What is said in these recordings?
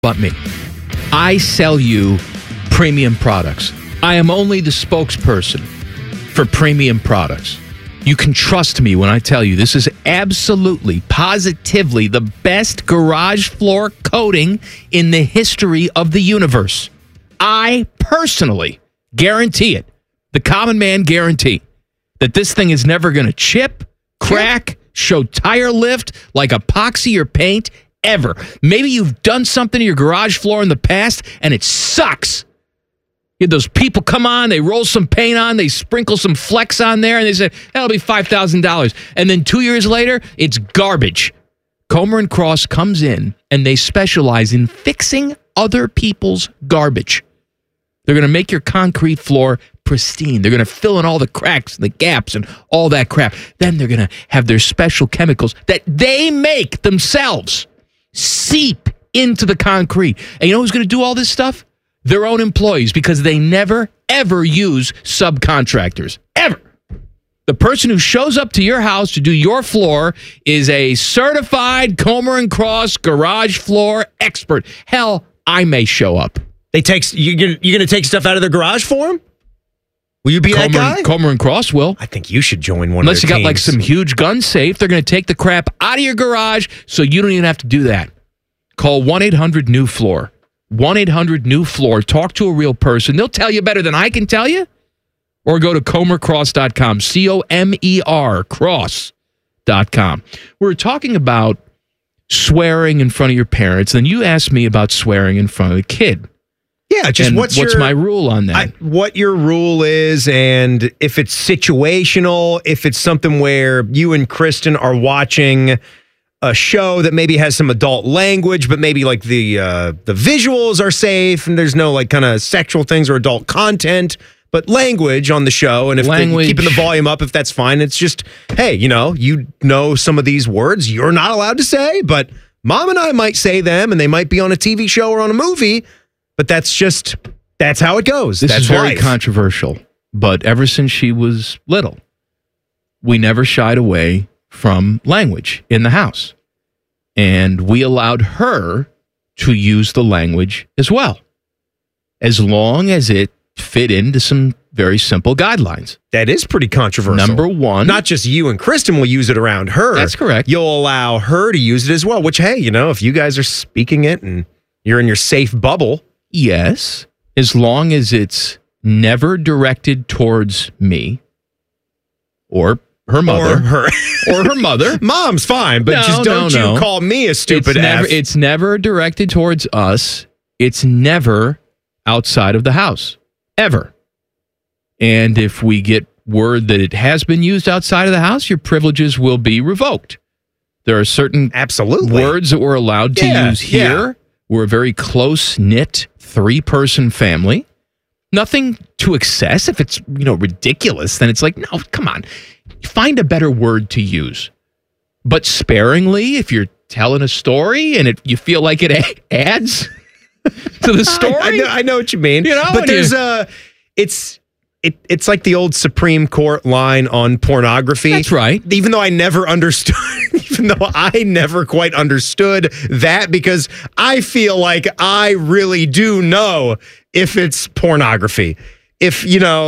but me. I sell you premium products. I am only the spokesperson for premium products. You can trust me when I tell you this is absolutely, positively the best garage floor coating in the history of the universe. I personally guarantee it. The common man guarantee that this thing is never going to chip, crack, show tire lift like epoxy or paint ever. Maybe you've done something to your garage floor in the past and it sucks. You had those people come on, they roll some paint on, they sprinkle some Flex on there, and they say, that'll be $5,000. And then 2 years later, it's garbage. Comer & Cross comes in, and they specialize in fixing other people's garbage. They're going to make your concrete floor pristine. They're going to fill in all the cracks and the gaps and all that crap. Then they're going to have their special chemicals that they make themselves seep into the concrete. And you know who's going to do all this stuff? Their own employees, because they never, ever use subcontractors. Ever. The person who shows up to your house to do your floor is a certified Comer & Cross garage floor expert. Hell, I may show up. You're going to take stuff out of their garage for them? Will you be that guy? Comer & Cross will. I think you should join one Unless of their you got like teams. some huge gun safe, they're going to take the crap out of your garage so you don't even have to do that. Call 1-800-NEW-FLOOR. 1-800-NEW-FLOOR. Talk to a real person. They'll tell you better than I can tell you. Or go to comercross.com. COMER cross.com. We're talking about swearing in front of your parents. Then you asked me about swearing in front of the kid. Yeah, just and what's my rule on that? What your rule is, and if it's situational, if it's something where you and Kristen are watching a show that maybe has some adult language, but maybe like the visuals are safe and there's no like kind of sexual things or adult content, but language on the show. And if keeping the volume up, if that's fine, it's just, hey, you know some of these words you're not allowed to say, but mom and I might say them and they might be on a TV show or on a movie, but that's how it goes. This that's is very life. controversial, but ever since she was little, we never shied away from language in the house. And we allowed her to use the language as well, as long as it fit into some very simple guidelines. That is pretty controversial. Number one. Not just you and Kristen will use it around her. That's correct. You'll allow her to use it as well, which, hey, if you guys are speaking it and you're in your safe bubble. Yes, as long as it's never directed towards me or her mother. Or her mother. Mom's fine, but just don't you call me a stupid F. It's never directed towards us. It's never outside of the house. Ever. And if we get word that it has been used outside of the house, your privileges will be revoked. There are certain words that we're allowed to use here. Yeah. We're a very close-knit 3-person family. Nothing to excess. If it's, ridiculous, then it's like, no, come on. Find a better word to use. But sparingly, if you're telling a story and you feel like it adds to the story. I know what you mean. But there's it's like the old Supreme Court line on pornography. That's right. Even though I never quite understood that, because I feel like I really do know if it's pornography. If,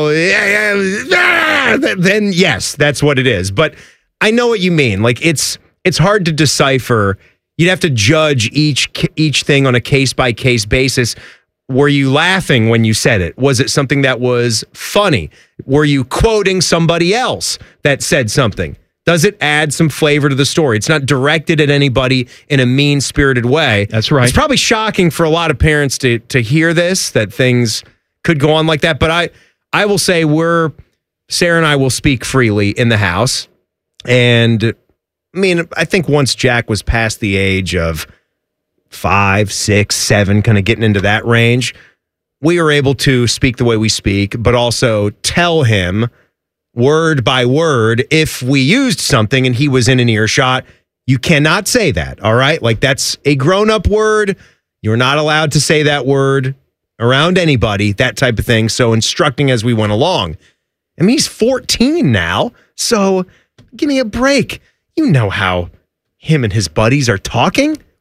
then yes, that's what it is. But I know what you mean. Like it's hard to decipher. You'd have to judge each thing on a case-by-case basis. Were you laughing when you said it? Was it something that was funny? Were you quoting somebody else that said something? Does it add some flavor to the story? It's not directed at anybody in a mean-spirited way. That's right. It's probably shocking for a lot of parents to hear this, that things could go on like that. But I will say Sarah and I will speak freely in the house. And I think once Jack was past the age of 5, 6, 7, kind of getting into that range, we were able to speak the way we speak, but also tell him word by word if we used something and he was in an earshot, you cannot say that, all right? Like, that's a grown-up word. You're not allowed to say that word around anybody, that type of thing. So instructing as we went along. He's 14 now, so give me a break. You know how him and his buddies are talking.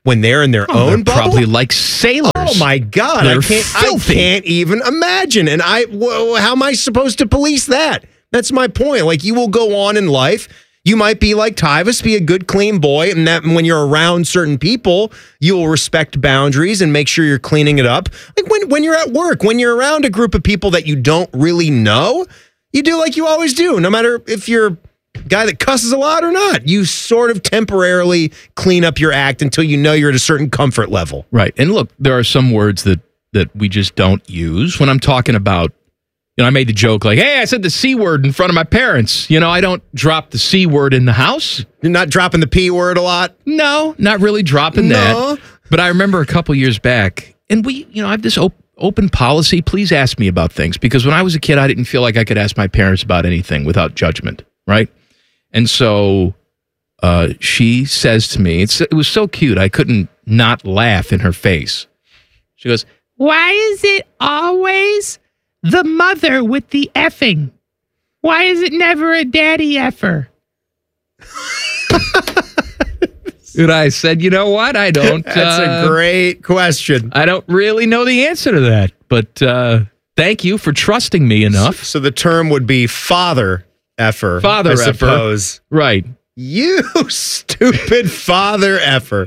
when they're in their own bubble? Probably like sailors. Oh my God. They're I filthy. can't even imagine. And how am I supposed to police that? That's my point. Like, you will go on in life. You might be like Tyvus, be a good, clean boy, and that when you're around certain people, you will respect boundaries and make sure you're cleaning it up. Like when you're at work, when you're around a group of people that you don't really know, you do like you always do, no matter if you're a guy that cusses a lot or not. You sort of temporarily clean up your act until you know you're at a certain comfort level. Right. And look, there are some words that we just don't use when I'm talking about. I made the joke like, hey, I said the C word in front of my parents. I don't drop the C word in the house. You're not dropping the P word a lot? No, not really dropping that. But I remember a couple years back, and I have this open policy. Please ask me about things. Because when I was a kid, I didn't feel like I could ask my parents about anything without judgment, right? And so she says to me, it was so cute, I couldn't not laugh in her face. She goes, why is it always the mother with the effing? Why is it never a daddy effer? And I said, you know what? I don't. That's a great question. I don't really know the answer to that, but thank you for trusting me enough. So the term would be father effer. Father I effer. suppose. Right. You stupid father effer.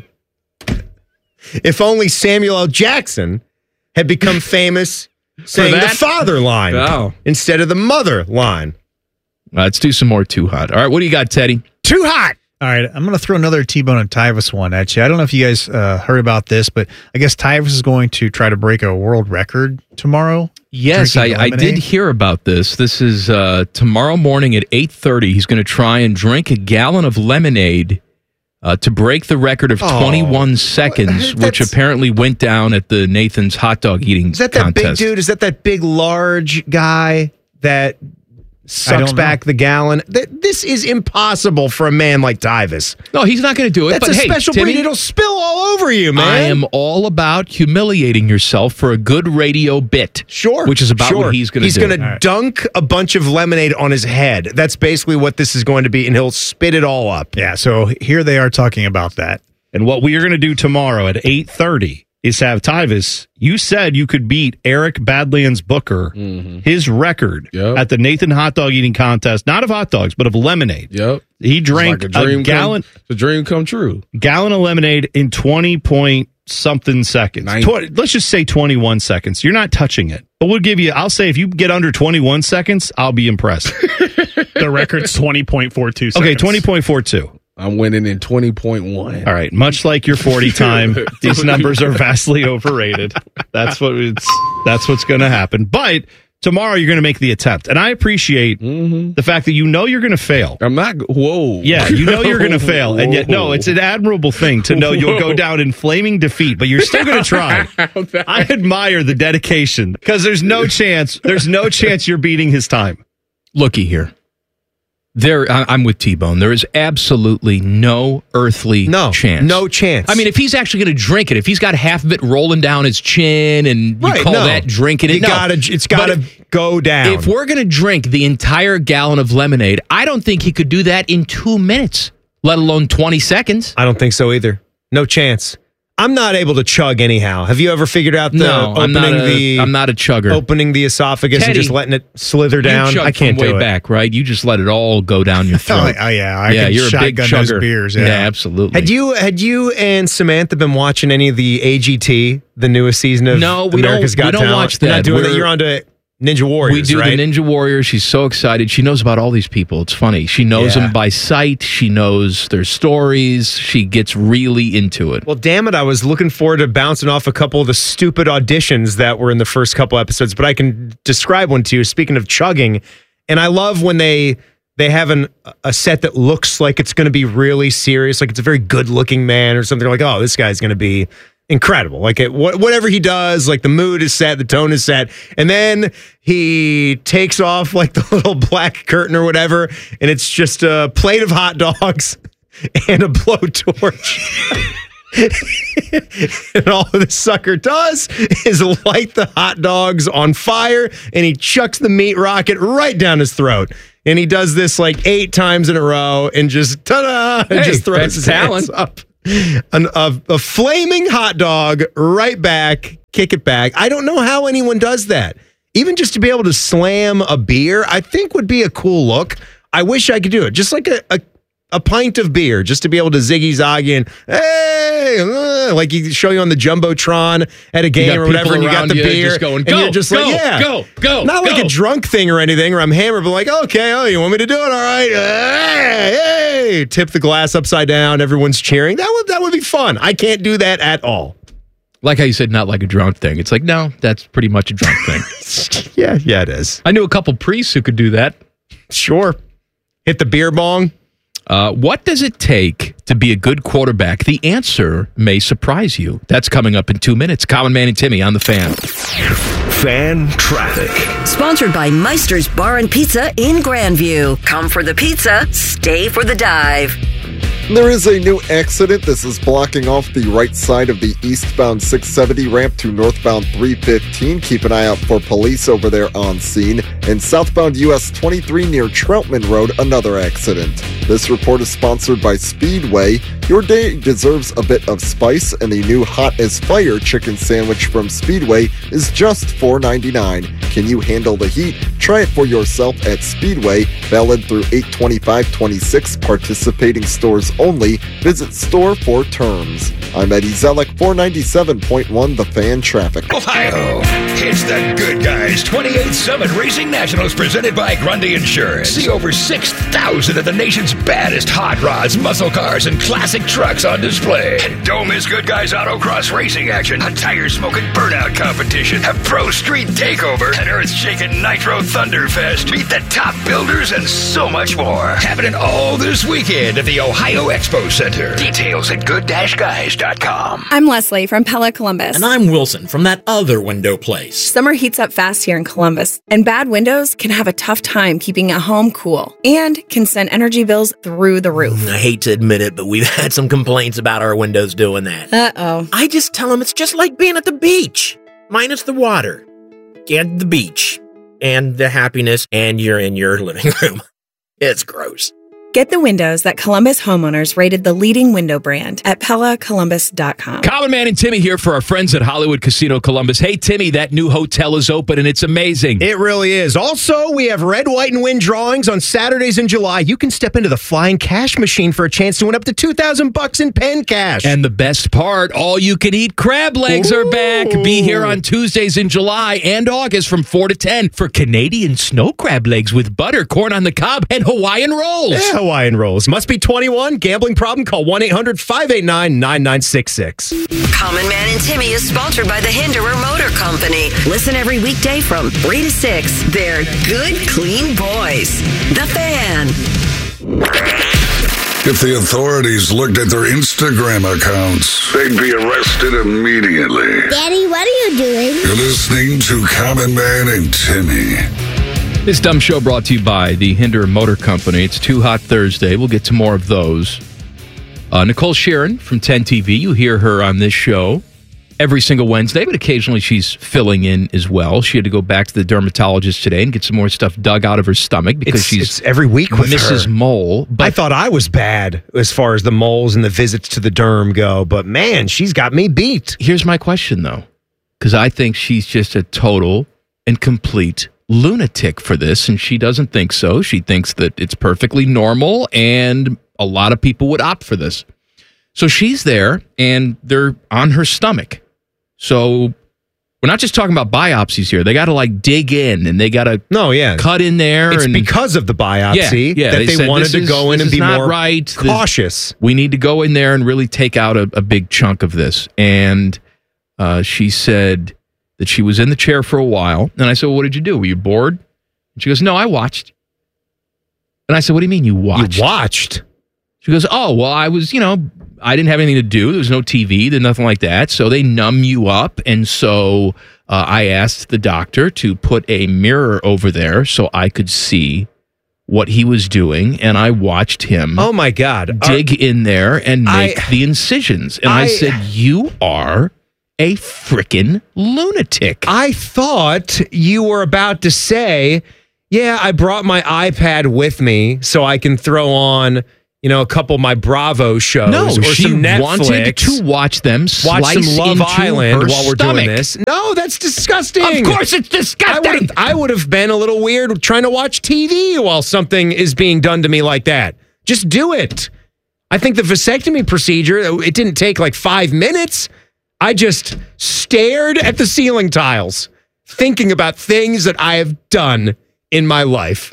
If only Samuel L. Jackson had become famous saying the father line instead of the mother line. Let's do some more Too Hot. All right, what do you got, Teddy? Too hot. All right, I'm going to throw another T-Bone and Tyvus one at you. I don't know if you guys heard about this, but I guess Tyvus is going to try to break a world record tomorrow. Yes, I did hear about this. This is tomorrow morning at 8:30. He's going to try and drink a gallon of lemonade to break the record of 21 seconds, which apparently went down at the Nathan's hot dog eating contest. Is that that big dude? Is that big, large guy that sucks back the gallon? This is impossible for a man like Tyvus. No, he's not going to do it. That's but a special Timmy, breed. It'll spill all over you, man. I am all about humiliating yourself for a good radio bit. Sure. Which is about what he's going to do. He's going to dunk a bunch of lemonade on his head. That's basically what this is going to be, and he'll spit it all up. Yeah, so here they are talking about that. And what we are going to do tomorrow at 8:30 is have Tyvus. You said you could beat Eric Badlands Booker, his record at the Nathan hot dog eating contest, not of hot dogs, but of lemonade. Yep. He drank like a gallon. The dream come true. Gallon of lemonade in 20 point something seconds. Let's just say 21 seconds. You're not touching it. But I'll say if you get under 21 seconds, I'll be impressed. The record's 20.42 seconds. Okay, 20.42. I'm winning in 20.1. All right. Much like your 40 time, these numbers are vastly overrated. That's what's going to happen. But tomorrow you're going to make the attempt. And I appreciate the fact that you're going to fail. I'm not. Whoa. Yeah, you're going to fail. And yet, no, it's an admirable thing to know you'll go down in flaming defeat, but you're still going to try. I admire the dedication because there's no chance you're beating his time. Looky here. I'm with T-Bone. There is absolutely no earthly chance. No chance. I mean, if he's actually going to drink it, if he's got half of it rolling down his chin and you call that drinking it, it's got to go down. If we're going to drink the entire gallon of lemonade, I don't think he could do that in 2 minutes, let alone 20 seconds. I don't think so either. No chance. I'm not able to chug anyhow. Have you ever figured out I'm not a chugger. Opening the esophagus Teddy, and just letting it slither down? I can't from do way it. back, right? You just let it all go down your throat. You're a big chugger. Beers, yeah, absolutely. Had you and Samantha been watching any of the AGT, the newest season of America's Got Talent? We don't watch that. You're not doing that. You're on to Ninja Warriors, We do right? the Ninja Warriors. She's so excited. She knows about all these people. It's funny. She knows them by sight. She knows their stories. She gets really into it. Well, damn it. I was looking forward to bouncing off a couple of the stupid auditions that were in the first couple episodes, but I can describe one to you. Speaking of chugging, and I love when they have a set that looks like it's going to be really serious, like it's a very good-looking man or something. Like, oh, this guy's going to be incredible. Like whatever he does, like the mood is set, the tone is set, and then he takes off like the little black curtain or whatever, and it's just a plate of hot dogs and a blowtorch. And all this sucker does is light the hot dogs on fire, and he chucks the meat rocket right down his throat. And he does this like 8 times in a row, and just ta-da! And just throws his hands up. A flaming hot dog right back, kick it back. I don't know how anyone does that. Even just to be able to slam a beer, I think would be a cool look. I wish I could do it. Just like a pint of beer, just to be able to ziggy-zaggy and, hey, like you show you on the Jumbotron at a game or whatever, and you got the beer. Just going, and go, you're just go, like, yeah. go. Not like a drunk thing or anything, or I'm hammered, but like, okay, oh, you want me to do it? All right. Hey. Tip the glass upside down. Everyone's cheering. That would be fun. I can't do that at all. Like how you said, not like a drunk thing. It's like, no, that's pretty much a drunk thing. Yeah, it is. I knew a couple priests who could do that. Sure. Hit the beer bong. What does it take to be a good quarterback? The answer may surprise you. That's coming up in 2 minutes. Common Man and Timmy on the Fan. Fan Traffic. Sponsored by Meister's Bar and Pizza in Grandview. Come for the pizza, stay for the dive. There is a new accident. This is blocking off the right side of the eastbound 670 ramp to northbound 315. Keep an eye out for police over there on scene. And southbound US 23 near Troutman Road, another accident. This report is sponsored by Speedway. Your day deserves a bit of spice, and the new Hot as Fire chicken sandwich from Speedway is just $4.99. Can you handle the heat? Try it for yourself at Speedway, valid through 8/25/26, participating stores only. Visit store for terms. I'm Eddie Zellick, 497.1 The Fan Traffic. Ohio, it's the Good Guys 28-7 Racing Nationals presented by Grundy Insurance. See over 6,000 of the nation's baddest hot rods, muscle cars, and classic trucks on display. And don't miss Good Guys Autocross racing action, a tire-smoking burnout competition, a pro street takeover, an earth-shaking Nitro Thunderfest, meet the top builders, and so much more. Happening all this weekend at the Ohio Expo Center. Details at good-guys.com. I'm Leslie from Pella Columbus. And I'm Wilson from that other window place. Summer heats up fast here in Columbus, and bad windows can have a tough time keeping a home cool and can send energy bills through the roof. I hate to admit it, but we've had some complaints about our windows doing that. Uh-oh. I just tell them it's just like being at the beach, minus the water and the beach and the happiness, and you're in your living room. It's gross. Get the windows that Columbus homeowners rated the leading window brand at PellaColumbus.com. Common Man and Timmy here for our friends at Hollywood Casino Columbus. Hey, Timmy, that new hotel is open and it's amazing. It really is. Also, we have red, white, and win drawings on Saturdays in July. You can step into the flying cash machine for a chance to win up to $2,000 in pen cash. And the best part, all you can eat crab legs are back. Be here on Tuesdays in July and August from 4 to 10 for Canadian snow crab legs with butter, corn on the cob, and Hawaiian rolls. Yeah, Hawaiian rolls. Must be 21. Gambling problem? Call 1-800-589-9966. Common Man and Timmy is sponsored by the Hinderer Motor Company. Listen every weekday from 3 to 6. They're good, clean boys. The Fan. If the authorities looked at their Instagram accounts, they'd be arrested immediately. Daddy, what are you doing? You're listening to Common Man and Timmy. This dumb show brought to you by the Hinderer Motor Company. It's Too Hot Thursday. We'll get to more of those. Nicole Sheeran from 10 TV. You hear her on this show every single Wednesday, but occasionally she's filling in as well. She had to go back to the dermatologist today and get some more stuff dug out of her stomach because it's every week with Mrs. her. Mole. But I thought I was bad as far as the moles and the visits to the derm go, but man, she's got me beat. Here's my question, though, because I think she's just a total and complete lunatic for this, and she doesn't think so. She thinks that it's perfectly normal, and a lot of people would opt for this. So she's there, and they're on her stomach. So we're not just talking about biopsies here. They got to like dig in, and they got to cut in there. It's and because of the biopsy that they wanted to go in and be more cautious. We need to go in there and really take out a big chunk of this. And she said that she was in the chair for a while. And I said, well, what did you do? Were you bored? And she goes, no, I watched. And I said, what do you mean you watched? You watched? She goes, oh, well, I was, I didn't have anything to do. There was no TV. There's nothing like that. So they numb you up. And so I asked the doctor to put a mirror over there so I could see what he was doing. And I watched him. Oh, my God. Dig in there and make the incisions. And I said, you are a freaking lunatic. I thought you were about to say, yeah, I brought my iPad with me so I can throw on, a couple of my Bravo shows No, or she some Netflix. wanted to watch them watch slice some Love into Island her while we're stomach. doing this. No, that's disgusting. Of course it's disgusting. I would have been a little weird trying to watch TV while something is being done to me like that. Just do it. I think the vasectomy procedure, it didn't take like 5 minutes. I just stared at the ceiling tiles, thinking about things that I have done in my life.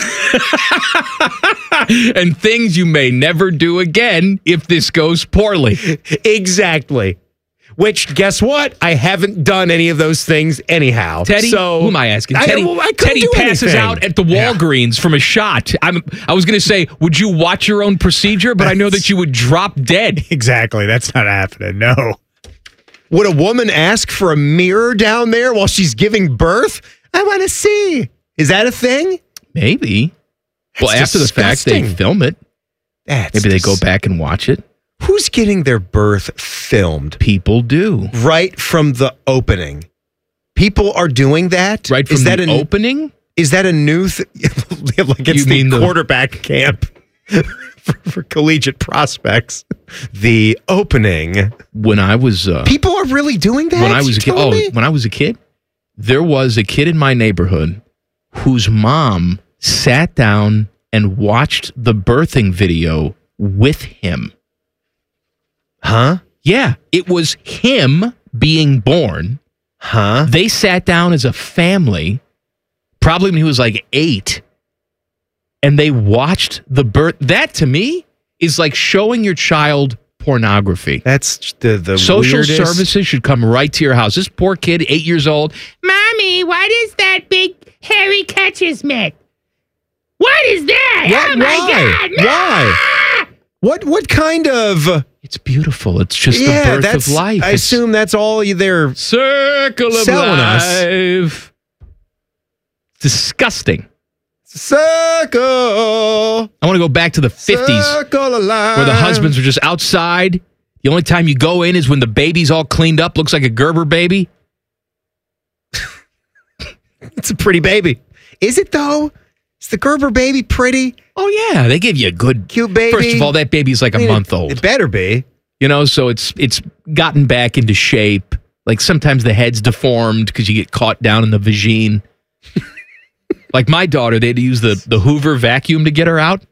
And things you may never do again if this goes poorly. Exactly. Which, guess what? I haven't done any of those things anyhow. Teddy, so who am I asking? I Teddy, couldn't Teddy do passes anything. out at the Walgreens from a shot. I was going to say, would you watch your own procedure? But I know that you would drop dead. Exactly. That's not happening. No. Would a woman ask for a mirror down there while she's giving birth? I want to see. Is that a thing? Maybe. Well, That's after the fact, they disgusting. film it. That's Maybe they go back and watch it. Who's getting their birth filmed? People do. Right from the opening. People are doing that? Right from the opening? Is that a new thing? Like it's You mean the the- quarterback camp for collegiate prospects. The opening. When I was People are really doing that? when I was You a kid. telling me? When I was a kid, there was a kid in my neighborhood whose mom sat down and watched the birthing video with him. Huh? Yeah, it was him being born. Huh? They sat down as a family, probably when he was like 8, and they watched the birth. That to me is like showing your child pornography. That's the Social weirdest. services should come right to your house. This poor kid, 8 years old. Mommy, what is that big hairy catcher's mitt? What is that? What? Oh my Why? God! Why? What kind of? It's beautiful. It's just the birth of life. I It's assume that's all they're circle of selling us. life. Disgusting. Circle. I want to go back to the 50s Circle of life. where the husbands were just outside. The only time you go in is when the baby's all cleaned up, looks like a Gerber baby. It's a pretty baby. Is it though? Is the Gerber baby pretty? Oh yeah, they give you a good Cute baby. First of all, that baby's like a month old. It better be. So it's gotten back into shape. Like sometimes the head's deformed because you get caught down in the vagine. Like my daughter, they had to use the Hoover vacuum to get her out.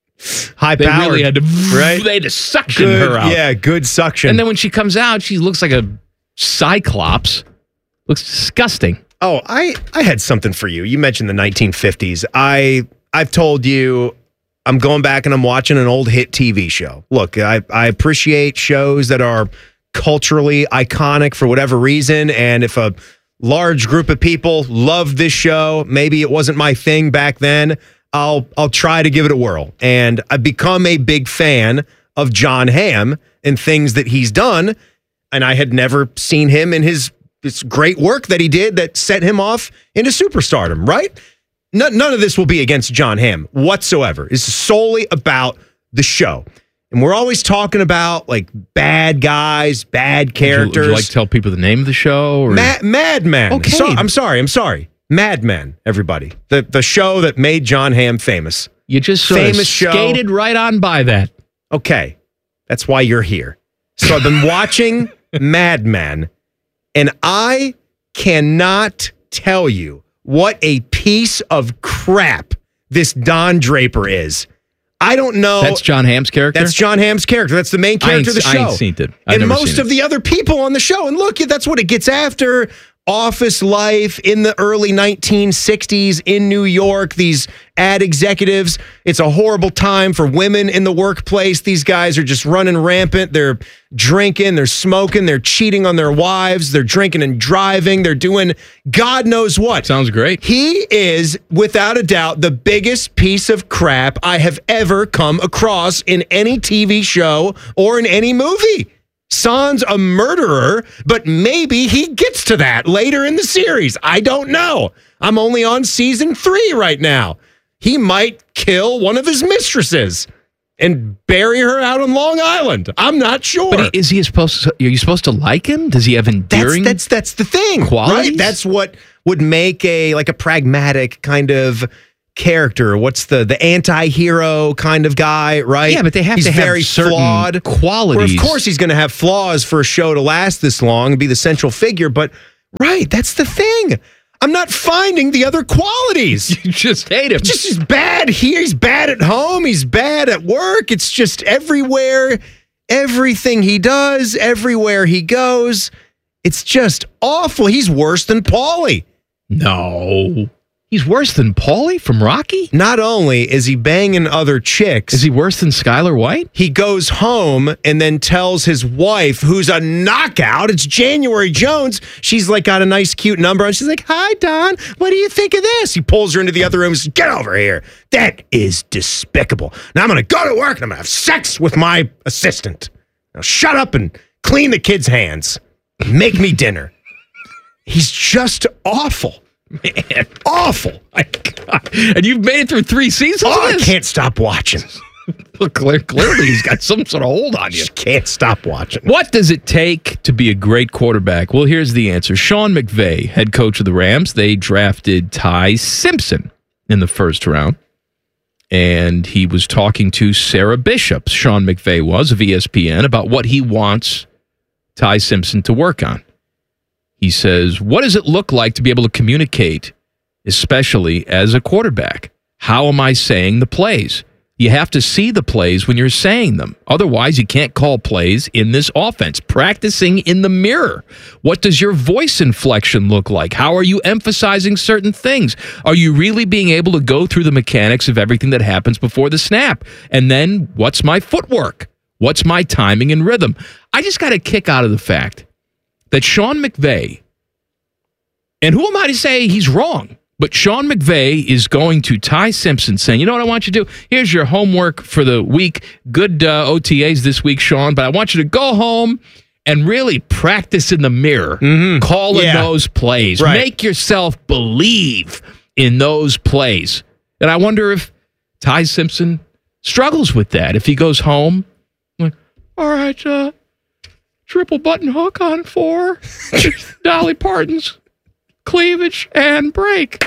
High They powered. really had to, right? They had to suction Good, her out. yeah, good suction. And then when she comes out, she looks like a cyclops. Looks disgusting. Oh, I had something for you. You mentioned the 1950s. I've told you I'm going back and I'm watching an old hit TV show. Look, I appreciate shows that are culturally iconic for whatever reason. And if a large group of people love this show, maybe it wasn't my thing back then, I'll try to give it a whirl. And I've become a big fan of John Hamm and things that he's done. And I had never seen him in his great work that he did that set him off into superstardom, right? None of this will be against John Hamm whatsoever. It's solely about the show. And we're always talking about like bad guys, bad characters. Would you like to tell people the name of the show? Or? Mad Men. Okay. I'm sorry. Mad Men, everybody. The show that made John Hamm famous. You just sort Famous of show. skated right on by that. Okay. That's why you're here. So I've been watching Mad Men, and I cannot tell you what a piece of crap this Don Draper is. I don't know. That's John Hamm's character? That's John Hamm's character. That's the main character of the show. I ain't seen it. I've And never most seen of it. the other people on the show. And look, that's what it gets after. Office life in the early 1960s in New York, these ad executives. It's a horrible time for women in the workplace. These guys are just running rampant. They're drinking, they're smoking, they're cheating on their wives, they're drinking and driving, they're doing God knows what. Sounds great. He is, without a doubt, the biggest piece of crap I have ever come across in any TV show or in any movie. Son's a murderer, but maybe he gets to that later in the series. I don't know. I'm only on season 3 right now. He might kill one of his mistresses and bury her out on Long Island. I'm not sure. But is he supposed to? Are you supposed to like him? Does he have endearing? That's the thing, qualities? right? That's what would make a pragmatic kind of character? What's the anti-hero kind of guy, right? Yeah, but they have he's to have very certain flawed qualities. Well, of course, he's going to have flaws for a show to last this long and be the central figure. But right, that's the thing. I'm not finding the other qualities. You just hate him. Just he's bad here. He's bad at home. He's bad at work. It's just everywhere. Everything he does, everywhere he goes, it's just awful. He's worse than Paulie. No. He's worse than Paulie from Rocky? Not only is he banging other chicks, Is he worse than Skylar White? he goes home and then tells his wife, who's a knockout, it's January Jones. She's like got a nice, cute number on. She's like, "Hi, Don. What do you think of this?" He pulls her into the other room and says, "Get over here. That is despicable. Now I'm going to go to work and I'm going to have sex with my assistant. Now shut up and clean the kids' hands. Make me dinner." He's just awful. Man. Awful. My God. And you've made it through 3 seasons Oh, of I this? can't stop watching. Look, clearly he's got some sort of hold on you. Just can't stop watching. What does it take to be a great quarterback? Well, here's the answer. Sean McVay, head coach of the Rams, they drafted Ty Simpson in the first round. And he was talking to Sarah Bishop, Sean McVay was, of ESPN, about what he wants Ty Simpson to work on. He says, what does it look like to be able to communicate, especially as a quarterback? How am I saying the plays? You have to see the plays when you're saying them. Otherwise, you can't call plays in this offense. Practicing in the mirror. What does your voice inflection look like? How are you emphasizing certain things? Are you really being able to go through the mechanics of everything that happens before the snap? And then, what's my footwork? What's my timing and rhythm? I just got a kick out of the fact that Sean McVay, and who am I to say he's wrong, but Sean McVay is going to Ty Simpson saying, you know what I want you to do? Here's your homework for the week. Good OTAs this week, Sean, but I want you to go home and really practice in the mirror, calling those plays. Right. Make yourself believe in those plays. And I wonder if Ty Simpson struggles with that. If he goes home, like, all right, triple button hook on 4, Dolly Parton's cleavage and break.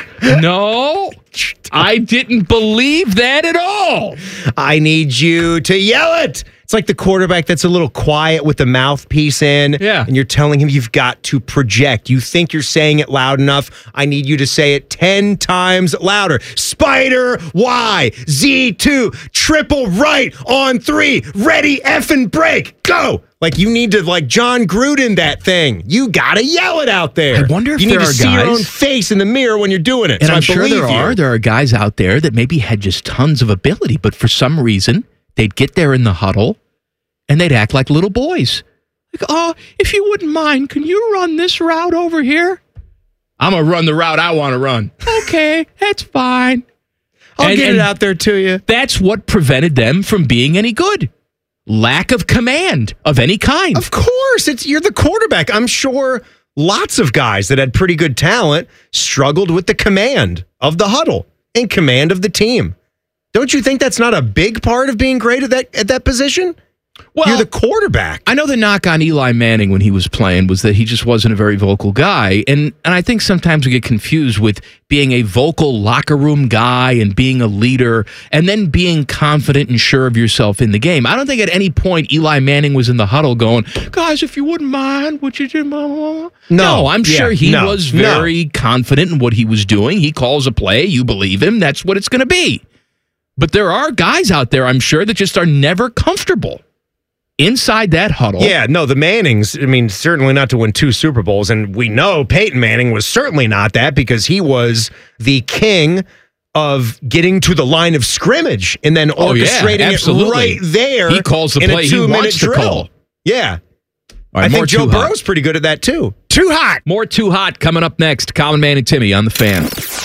No, I didn't believe that at all. I need you to yell it. It's like the quarterback that's a little quiet with the mouthpiece in. Yeah. And you're telling him you've got to project. You think you're saying it loud enough. I need you to say it 10 times louder. Spider Y, Z2, triple right on 3, ready effing break. Go. Like you need to like John Gruden that thing. You got to yell it out there. I wonder if you there need to are see your guys- own face in the mirror when you're doing it. And So I'm I sure believe you. there are guys out there that maybe had just tons of ability, but for some reason, they'd get there in the huddle and they'd act like little boys. Like, oh, if you wouldn't mind, can you run this route over here? I'm going to run the route I want to run. Okay, that's fine. I'll get it out there to you. That's what prevented them from being any good. Lack of command of any kind. Of course, you're the quarterback. I'm sure lots of guys that had pretty good talent struggled with the command of the huddle and command of the team. Don't you think that's not a big part of being great at that position? Well, you're the quarterback. I know the knock on Eli Manning when he was playing was that he just wasn't a very vocal guy. And I think sometimes we get confused with being a vocal locker room guy and being a leader and then being confident and sure of yourself in the game. I don't think at any point Eli Manning was in the huddle going, guys, if you wouldn't mind, would you do blah, blah, blah? No, I'm sure he was very confident in what he was doing. He calls a play. You believe him. That's what it's going to be. But there are guys out there, I'm sure, that just are never comfortable inside that huddle. Yeah, no, the Mannings, I mean, certainly not to win 2 Super Bowls. And we know Peyton Manning was certainly not that because he was the king of getting to the line of scrimmage and then orchestrating it right there. He calls the in play a he 2-minute wants to drill. call. Yeah. All right, I more think Joe Too Hot. Burrow's pretty good at that too. Too hot. More Too Hot coming up next. Colin, Man, and Timmy on the Fan.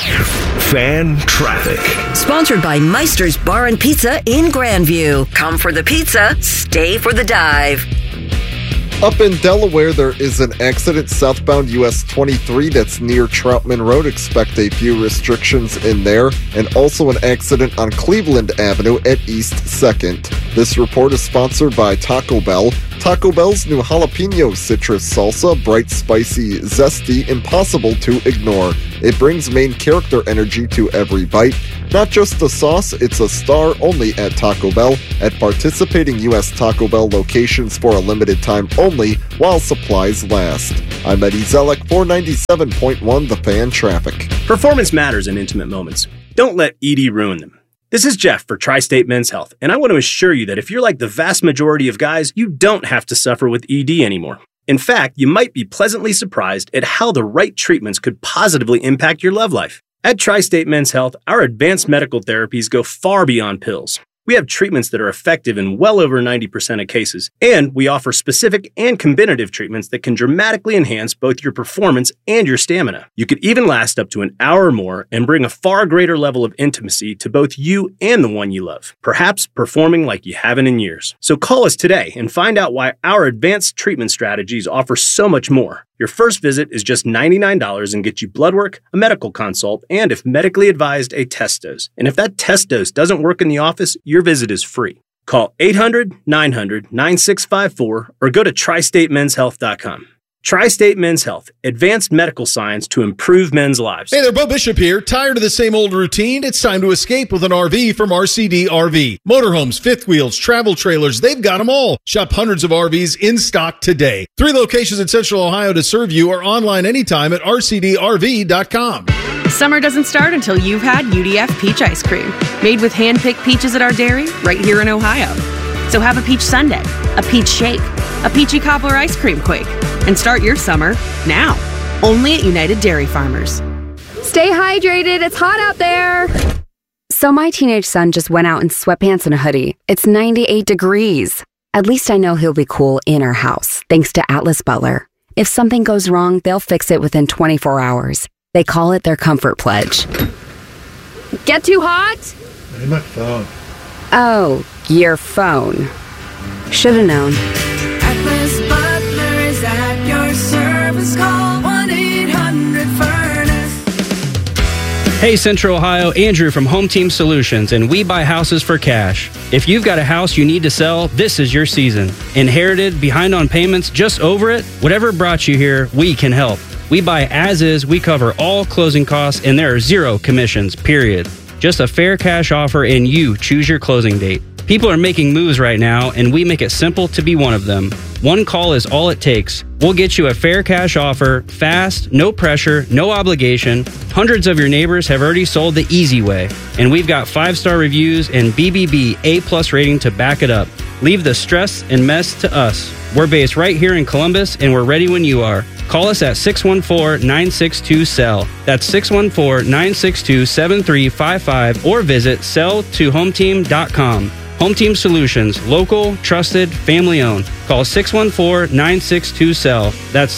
Fan traffic. Sponsored by Meister's Bar and Pizza in Grandview. Come for the pizza, stay for the dive. Up in Delaware, there is an accident southbound US 23 that's near Troutman Road. Expect a few restrictions in there. And also an accident on Cleveland Avenue at East 2nd. This report is sponsored by Taco Bell. Taco Bell's new jalapeno citrus salsa, bright, spicy, zesty, impossible to ignore. It brings main character energy to every bite. Not just a sauce, it's a star only at Taco Bell, at participating U.S. Taco Bell locations for a limited time only while supplies last. I'm Eddie Zellick, 497.1 The Fan Traffic. Performance matters in intimate moments. Don't let ED ruin them. This is Jeff for Tri-State Men's Health, and I want to assure you that if you're like the vast majority of guys, you don't have to suffer with ED anymore. In fact, you might be pleasantly surprised at how the right treatments could positively impact your love life. At Tri-State Men's Health, our advanced medical therapies go far beyond pills. We have treatments that are effective in well over 90% of cases, and we offer specific and combinative treatments that can dramatically enhance both your performance and your stamina. You could even last up to an hour or more and bring a far greater level of intimacy to both you and the one you love, perhaps performing like you haven't in years. So call us today and find out why our advanced treatment strategies offer so much more. Your first visit is just $99 and gets you blood work, a medical consult, and if medically advised, a test dose. And if that test dose doesn't work in the office, your visit is free. Call 800-900-9654 or go to tristatemenshealth.com. Tri-State Men's Health, advanced medical science to improve men's lives. Hey there, Bo Bishop here. Tired of the same old routine? It's time to escape with an RV from RCD RV. Motorhomes, fifth wheels, travel trailers, they've got them all. Shop hundreds of RVs in stock today. 3 locations in Central Ohio to serve you or online anytime at rcdrv.com. Summer doesn't start until you've had UDF peach ice cream. Made with hand-picked peaches at our dairy right here in Ohio. So have a peach sundae, a peach shake, a peachy cobbler ice cream quake, and start your summer now. Only at United Dairy Farmers. Stay hydrated. It's hot out there. So my teenage son just went out in sweatpants and a hoodie. It's 98 degrees. At least I know he'll be cool in our house, thanks to Atlas Butler. If something goes wrong, they'll fix it within 24 hours. They call it their Comfort Pledge. Get too hot? My phone. Oh, your phone. Should've known. Atlas Butler is at your service. Call 1-800-FURNACE. Hey Central Ohio, Andrew from Home Team Solutions, and we buy houses for cash. If you've got a house you need to sell, this is your season. Inherited, behind on payments, just over it? Whatever brought you here, we can help. We buy as is, we cover all closing costs, and there are 0 commissions, period. Just a fair cash offer and you choose your closing date. People are making moves right now, and we make it simple to be one of them. One call is all it takes. We'll get you a fair cash offer, fast, no pressure, no obligation. Hundreds of your neighbors have already sold the easy way, and we've got 5-star reviews and BBB A+ rating to back it up. Leave the stress and mess to us. We're based right here in Columbus, and we're ready when you are. Call us at 614-962-SELL. That's 614-962-7355 or visit selltohometeam.com. Home Team Solutions, local, trusted, family owned. Call 614-962-SELL. That's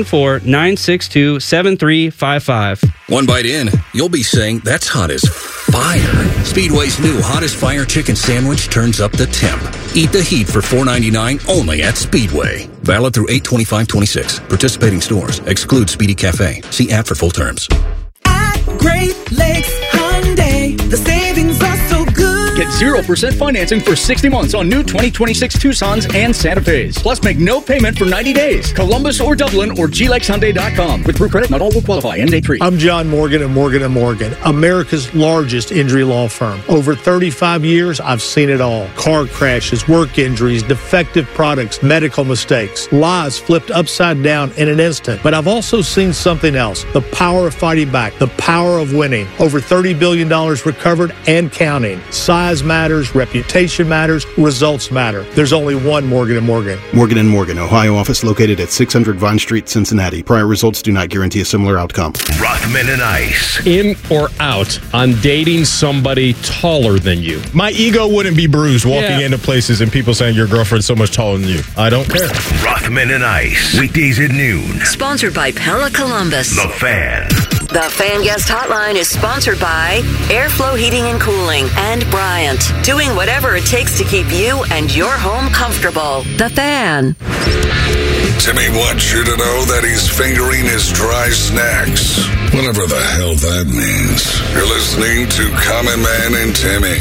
614-962-7355. One bite in, you'll be saying, that's hot as fire. Speedway's new Hottest Fire Chicken Sandwich turns up the temp. Eat the heat for $4.99 only at Speedway. Valid through 8/25/26. Participating stores. Exclude Speedy Cafe. See app for full terms. At Great Lakes Hyundai, the savings are so good. Get 0% financing for 60 months on new 2026 Tucsons and Santa Fe's. Plus, make no payment for 90 days. Columbus or Dublin or GLEXHyundai.com. With Proof Credit, not all will qualify. End date 3. I'm John Morgan of Morgan & Morgan, America's largest injury law firm. Over 35 years, I've seen it all. Car crashes, work injuries, defective products, medical mistakes, lives flipped upside down in an instant. But I've also seen something else. The power of fighting back. The power of winning. Over $30 billion recovered and counting. Size matters, reputation matters, results matter. There's only one Morgan & Morgan. Morgan & Morgan, Ohio office located at 600 Vine Street, Cincinnati. Prior results do not guarantee a similar outcome. Rothman and Ice. In or out on dating somebody taller than you? My ego wouldn't be bruised walking into places and people saying your girlfriend's so much taller than you. I don't care. Rothman and Ice. Weekdays at noon. Sponsored by Pella Columbus. The Fan. The Fan Guest Hotline is sponsored by Airflow Heating and Cooling and Bryant, doing whatever it takes to keep you and your home comfortable. The Fan. Timmy wants you to know that he's fingering his dry snacks. Whatever the hell that means. You're listening to Common Man and Timmy.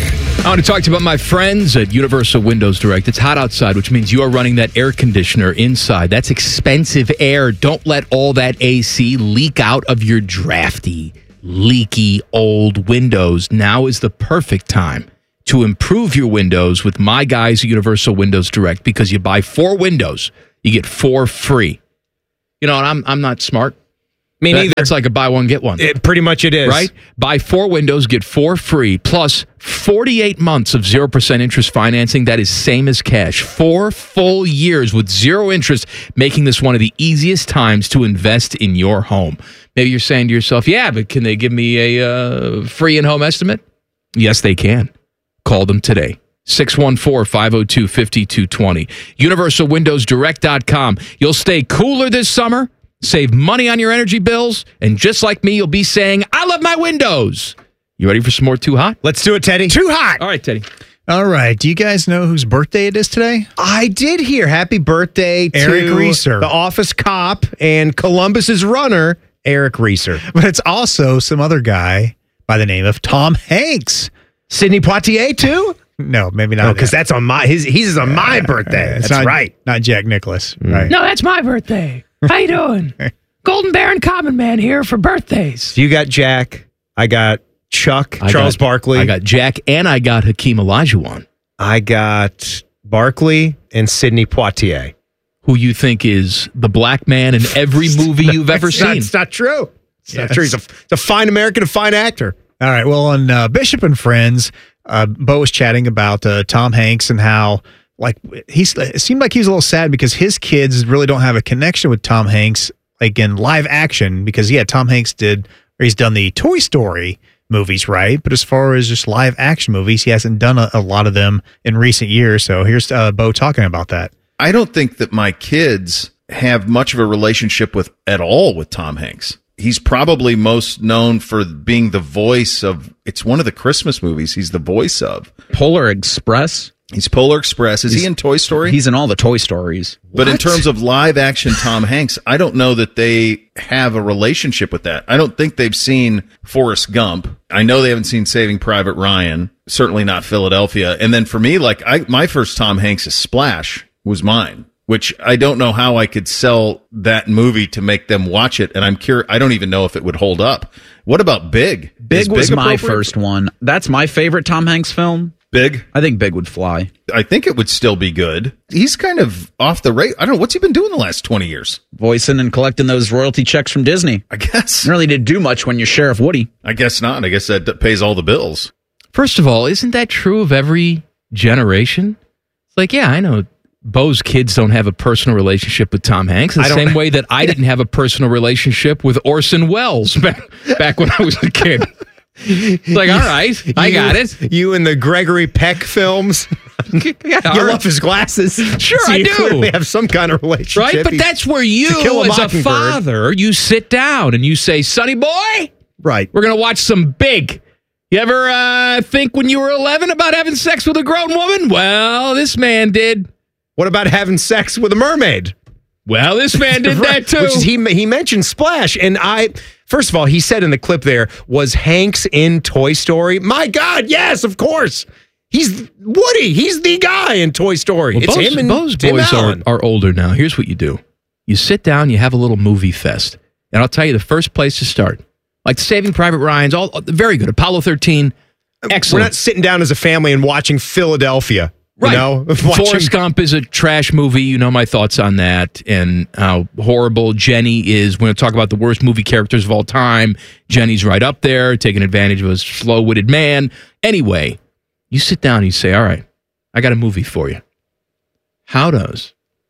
I want to talk to you about my friends at Universal Windows Direct. It's hot outside, which means you are running that air conditioner inside. That's expensive air. Don't let all that AC leak out of your drafty, leaky, old windows. Now is the perfect time to improve your windows with my guys at Universal Windows Direct, because you buy 4 windows, you get 4 free. You know, and I'm not smart. Me neither. That's like a buy one, get one. Pretty much it is. Right? Buy 4 windows, get 4 free, plus 48 months of 0% interest financing. That is same as cash. 4 full years with 0 interest, making this one of the easiest times to invest in your home. Maybe you're saying to yourself, yeah, but can they give me a free in-home estimate? Yes, they can. Call them today. 614-502-5220. UniversalWindowsDirect.com. You'll stay cooler this summer, save money on your energy bills, and just like me, you'll be saying, I love my windows. You ready for some more Too Hot? Let's do it, Teddy. Too hot. All right, Teddy. All right. Do you guys know whose birthday it is today? I did hear happy birthday to Eric Reeser, the office cop, and Columbus's runner, Eric Reeser. But it's also some other guy by the name of Tom Hanks. Sidney Poitier, too? No, maybe not. Because that's on my he's on my birthday. That's not, right. Not Jack Nicklaus. Right. No, that's my birthday. How you doing? Golden Baron Common Man here for birthdays. So you got Jack. I got Chuck, Charles Barkley. I got Jack, and I got Hakeem Olajuwon. I got Barkley and Sidney Poitier. Who you think is the black man in every movie you've ever seen. It's not true. It's not true. He's a fine American, a fine actor. All right. Well, on Bishop and Friends, Bo was chatting about Tom Hanks and how it seemed like he was a little sad because his kids really don't have a connection with Tom Hanks, like in live action, because Tom Hanks he's done the Toy Story movies, right? But as far as just live action movies, he hasn't done a lot of them in recent years. So here's Bo talking about that. I don't think that my kids have much of a relationship at all with Tom Hanks. He's probably most known for being the voice of, it's one of the Christmas movies he's the voice of. Polar Express? He's Polar Express. Is he in Toy Story? He's in all the Toy Stories. But in terms of live action Tom Hanks, I don't know that they have a relationship with that. I don't think they've seen Forrest Gump. I know they haven't seen Saving Private Ryan. Certainly not Philadelphia. And then for me, my first Tom Hanks is Splash was mine, which I don't know how I could sell that movie to make them watch it. And I'm curious, I don't even know if it would hold up. What about Big? Big was my first one. That's my favorite Tom Hanks film. Big? I think Big would fly. I think it would still be good. He's kind of off the rate. I don't know. What's he been doing the last 20 years? Voicing and collecting those royalty checks from Disney. I guess. You really didn't do much when you're Sheriff Woody. I guess not. I guess that pays all the bills. First of all, isn't that true of every generation? It's like, I know Bo's kids don't have a personal relationship with Tom Hanks the same way that I didn't have a personal relationship with Orson Welles back when I was a kid. Like, all right, I got it. You and the Gregory Peck films. You love his glasses. Sure, so I you do. clearly have some kind of relationship. Right, but that's where you, as a father, you sit down and you say, Sonny boy, right, we're going to watch some Big. You ever think when you were 11 about having sex with a grown woman? Well, this man did. What about having sex with a mermaid? Well, this man did that too. Which is, he mentioned Splash, and first of all, he said in the clip there, was Hanks in Toy Story? My God, yes, of course. He's Woody. He's the guy in Toy Story. Well, it's him and Bo's Tim boys Allen. are older now. Here's what you do. You sit down, you have a little movie fest. And I'll tell you the first place to start. Like Saving Private Ryan's, all very good. Apollo 13, excellent. We're not sitting down as a family and watching Philadelphia. Right. You know, Forrest Gump is a trash movie. You know my thoughts on that and how horrible Jenny is. We're going to talk about the worst movie characters of all time. Jenny's right up there, taking advantage of a slow-witted man. Anyway, you sit down and you say, all right, I got a movie for you. How does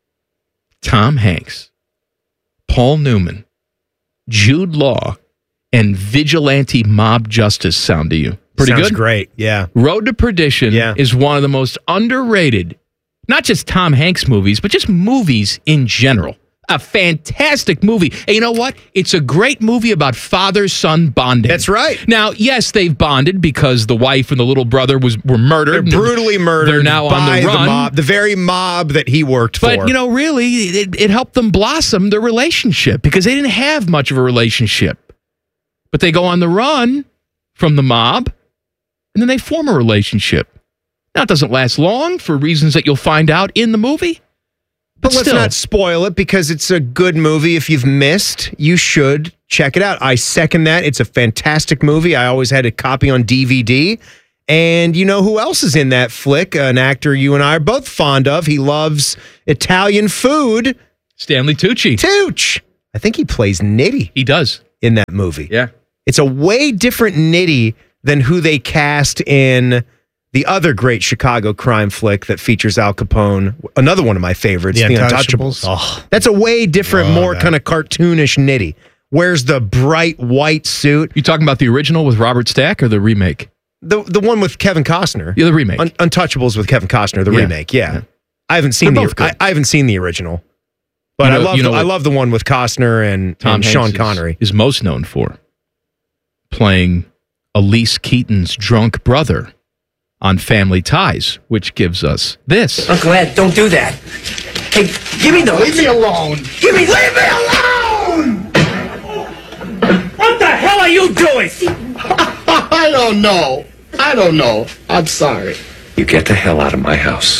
Tom Hanks, Paul Newman, Jude Law, and vigilante mob justice sound to you? Pretty Sounds good? Great, yeah. Road to Perdition is one of the most underrated, not just Tom Hanks movies, but just movies in general. A fantastic movie. And you know what? It's a great movie about father-son bonding. That's right. Now, yes, they've bonded because the wife and the little brother were murdered. They're brutally murdered. They're now by on the run. The mob, the very mob that he worked for. But, you know, really, it helped them blossom their relationship because they didn't have much of a relationship. But they go on the run from the mob, and then they form a relationship. Now, it doesn't last long for reasons that you'll find out in the movie. But let's not spoil it because it's a good movie. If you've missed, you should check it out. I second that. It's a fantastic movie. I always had a copy on DVD. And you know who else is in that flick? An actor you and I are both fond of. He loves Italian food. Stanley Tucci. Tooch. I think he plays Nitty. He does. In that movie. Yeah. It's a way different Nitty than who they cast in the other great Chicago crime flick that features Al Capone, another one of my favorites, The Untouchables. Oh, that's a way different, more kind of cartoonish Nitty. Wears the bright white suit. You talking about the original with Robert Stack or the remake? The one with Kevin Costner. Yeah, the remake. Untouchables with Kevin Costner, the remake. Yeah. I haven't seen I haven't seen the original. But I love the one with Costner and Sean Connery. Is most known for playing Elise Keaton's drunk brother on Family Ties, which gives us this. Uncle Ed, don't do that. Hey, give me those. Leave me alone. Leave me alone! What the hell are you doing? I don't know. I'm sorry. You get the hell out of my house.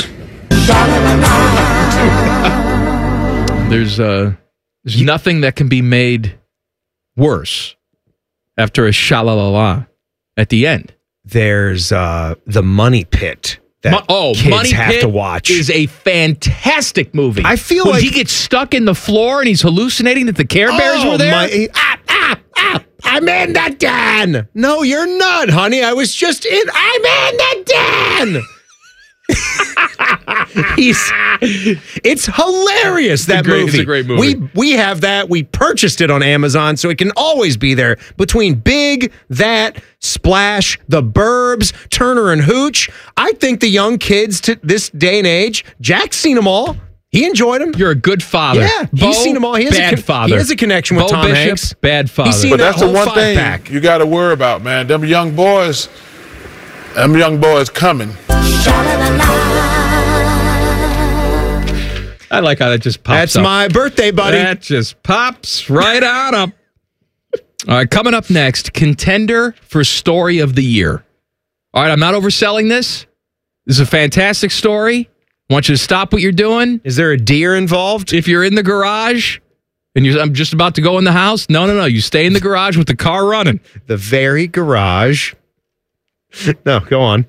There's nothing that can be made worse after a sha-la-la-la at the end. There's the Money Pit that kids Money have Pit to watch. Is a fantastic movie. I feel when like he gets stuck in the floor and he's hallucinating that the Care Bears were there. I'm in the den. No, you're not, honey. I was just in. I'm in the den. It's hilarious, that movie. It's a great movie. We have that. We purchased it on Amazon, so it can always be there. Between Big, That, Splash, The Burbs, Turner and Hooch, I think the young kids to this day and age, Jack's seen them all. He enjoyed them. You're a good father. Yeah, Bo, he's seen them all. He has father. He has a connection with Bo Tom Bishop, Hanks. Bad father. He's seen But that that's the whole one thing five-pack. you got to worry about, man. Them young boys coming. I like how that just pops That's up. my birthday, buddy. That just pops right on up. All right, coming up next, contender for Story of the Year. All right, I'm not overselling this. This is a fantastic story. I want you to stop what you're doing. Is there a deer involved? If you're in the garage and I'm just about to go in the house, no. You stay in the garage with the car running. The very garage. No, go on.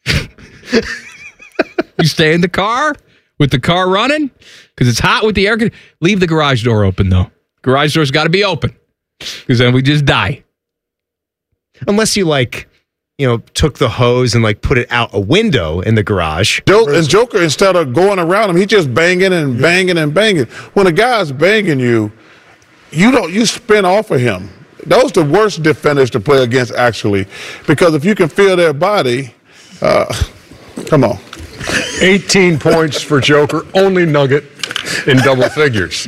You stay in the car with the car running because it's hot with the air conditioning. Leave the garage door open, though. Garage door's got to be open because then we just die. Unless you took the hose and put it out a window in the garage. And Joker, instead of going around him, he just banging and banging and banging. When a guy's banging you spin off of him. Those are the worst defenders to play against, actually, because if you can feel their body, come on. 18 points for Joker, only Nugget in double figures.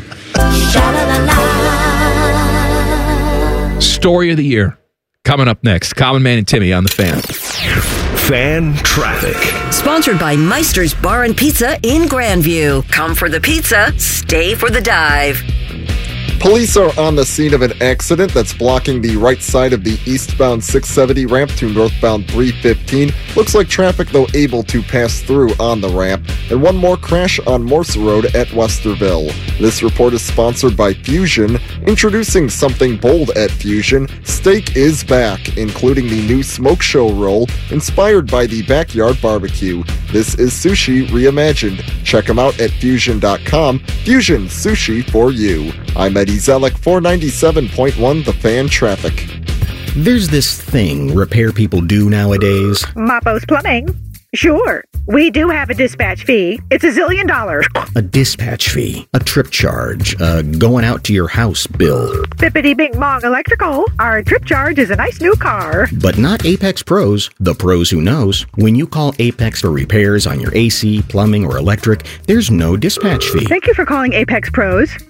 Story of the Year. Coming up next, Common Man and Timmy on the Fan. Fan Traffic. Sponsored by Meister's Bar and Pizza in Grandview. Come for the pizza, stay for the dive. Police are on the scene of an accident that's blocking the right side of the eastbound 670 ramp to northbound 315. Looks like traffic, though, able to pass through on the ramp. And one more crash on Morse Road at Westerville. This report is sponsored by Fusion. Introducing something bold at Fusion, steak is back, including the new smoke show roll inspired by the backyard barbecue. This is sushi reimagined. Check them out at fusion.com. Fusion, sushi for you. I'm Eddie Zellick, 497.1 The Fan Traffic. There's this thing repair people do nowadays. Mapo's Plumbing. Sure, we do have a dispatch fee. It's $1 zillion. A dispatch fee, a trip charge, going out to your house bill. Bippity Bing Bong Electrical. Our trip charge is a nice new car. But not Apex Pros, the pros who knows. When you call Apex for repairs on your AC, plumbing, or electric, there's no dispatch fee. Thank you for calling Apex Pros.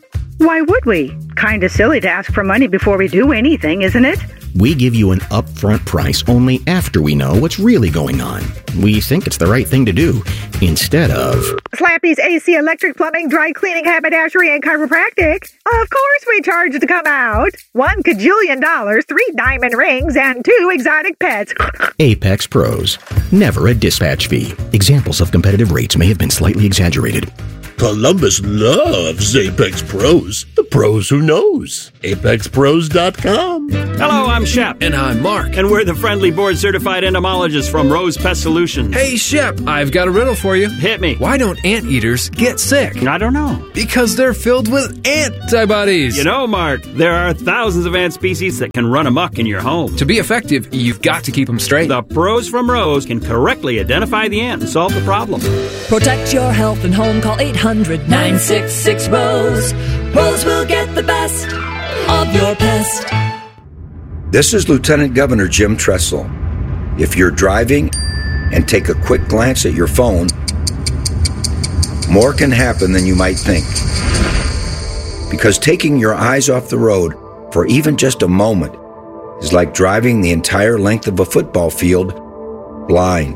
Why would we? Kinda silly to ask for money before we do anything, isn't it? We give you an upfront price only after we know what's really going on. We think it's the right thing to do, instead of... Slappy's AC, electric, plumbing, dry cleaning, haberdashery, and chiropractic. Of course we charge to come out. $1 kajillion, 3 diamond rings, and 2 exotic pets. Apex Pros. Never a dispatch fee. Examples of competitive rates may have been slightly exaggerated. Columbus loves Apex Pros. The pros who knows. ApexPros.com. Hello, I'm Shep. And I'm Mark. And we're the friendly board-certified entomologists from Rose Pest Solutions. Hey, Shep, I've got a riddle for you. Hit me. Why don't anteaters get sick? I don't know. Because they're filled with antibodies. You know, Mark, there are thousands of ant species that can run amok in your home. To be effective, you've got to keep them straight. The pros from Rose can correctly identify the ant and solve the problem. Protect your health and home. Call 800-966-ROSE. Rose will get the best of your pest. This is Lieutenant Governor Jim Tressel. If you're driving and take a quick glance at your phone, more can happen than you might think. Because taking your eyes off the road for even just a moment is like driving the entire length of a football field blind.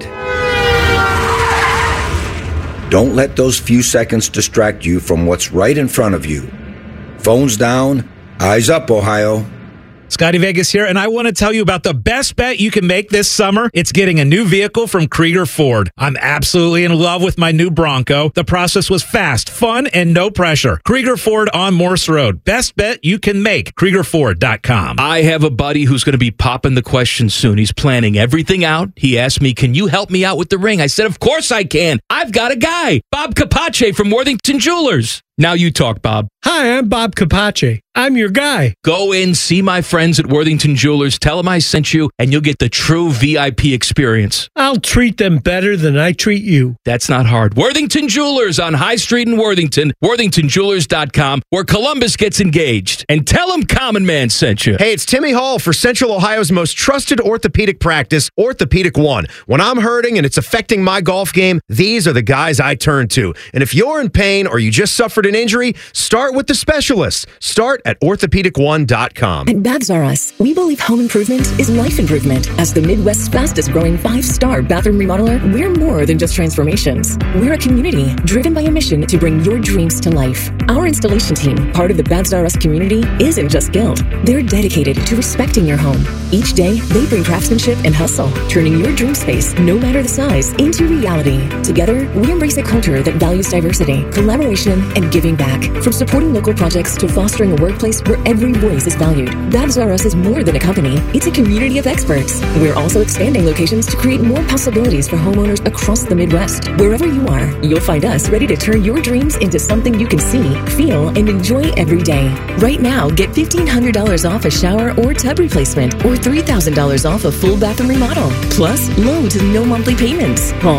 Don't let those few seconds distract you from what's right in front of you. Phones down, eyes up, Ohio. Scotty Vegas here, and I want to tell you about the best bet you can make this summer. It's getting a new vehicle from Krieger Ford. I'm absolutely in love with my new Bronco. The process was fast, fun, and no pressure. Krieger Ford on Morse Road. Best bet you can make. KriegerFord.com. I have a buddy who's going to be popping the question soon. He's planning everything out. He asked me, can you help me out with the ring? I said, of course I can. I've got a guy, Bob Capace from Worthington Jewelers. Now you talk, Bob. Hi, I'm Bob Capace. I'm your guy. Go in, see my friends at Worthington Jewelers, tell them I sent you, and you'll get the true VIP experience. I'll treat them better than I treat you. That's not hard. Worthington Jewelers on High Street in Worthington, worthingtonjewelers.com, where Columbus gets engaged. And tell them Common Man sent you. Hey, it's Timmy Hall for Central Ohio's most trusted orthopedic practice, Orthopedic One. When I'm hurting and it's affecting my golf game, these are the guys I turn to. And if you're in pain or you just suffered an injury, start with the specialists. Start at orthopedic1.com. At Babs R Us, we believe home improvement is life improvement. As the Midwest's fastest growing 5-star bathroom remodeler, we're more than just transformations. We're a community driven by a mission to bring your dreams to life. Our installation team, part of the Babs R Us community, isn't just skilled. They're dedicated to respecting your home. Each day, they bring craftsmanship and hustle, turning your dream space, no matter the size, into reality. Together, we embrace a culture that values diversity, collaboration, and giving back. From supporting local projects to fostering a workplace where every voice is valued, Babs R Us is more than a company. It's a community of experts. We're also expanding locations to create more possibilities for homeowners across the Midwest. Wherever you are, you'll find us ready to turn your dreams into something you can see, feel, and enjoy every day. Right now, get $1,500 off a shower or tub replacement, or $3,000 off a full bathroom remodel. Plus, low to no monthly payments. Call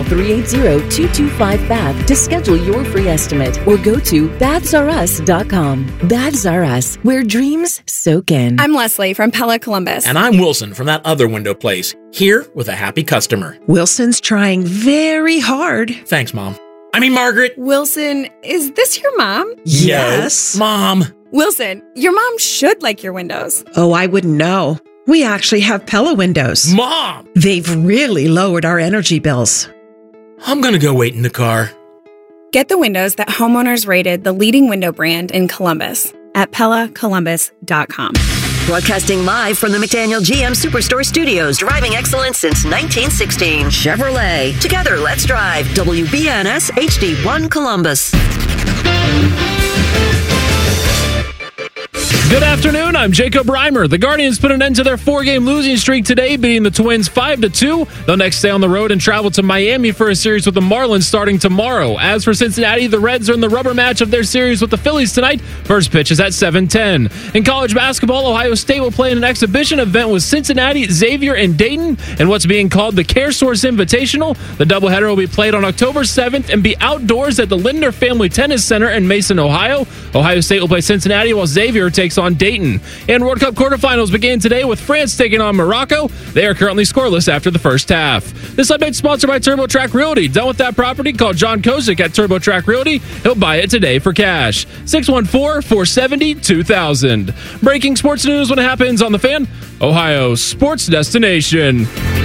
380-225-BAB to schedule your free estimate, or go to BabsRUs.com. Babs R Us, where dreams soak in. I'm Leslie from Pella Columbus. And I'm Wilson from that other window place, here with a happy customer. Wilson's trying very hard. Thanks, Mom. I mean, Margaret. Wilson, is this your mom? Yes. Mom. Wilson, your mom should like your windows. Oh, I wouldn't know. We actually have Pella windows. Mom! They've really lowered our energy bills. I'm going to go wait in the car. Get the windows that homeowners rated the leading window brand in Columbus at PellaColumbus.com. Broadcasting live from the McDaniel GM Superstore Studios. Driving excellence since 1916. Chevrolet. Together, let's drive. WBNS HD1 Columbus. Good afternoon, I'm Jacob Reimer. The Guardians put an end to their 4-game losing streak today, beating the Twins 5-2. They'll next stay on the road and travel to Miami for a series with the Marlins starting tomorrow. As for Cincinnati, the Reds are in the rubber match of their series with the Phillies tonight. First pitch is at 7:10. In college basketball, Ohio State will play in an exhibition event with Cincinnati, Xavier, and Dayton in what's being called the CareSource Invitational. The doubleheader will be played on October 7th and be outdoors at the Lindner Family Tennis Center in Mason, Ohio. Ohio State will play Cincinnati while Xavier takes takes on Dayton. And World Cup quarterfinals began today with France taking on Morocco. They are currently scoreless after the first half. This update is sponsored by TurboTrack Realty. Done with that property? Call John Kozik at TurboTrack Realty. He'll buy it today for cash. 614-470-2000. Breaking sports news when it happens on The Fan, Ohio's sports destination.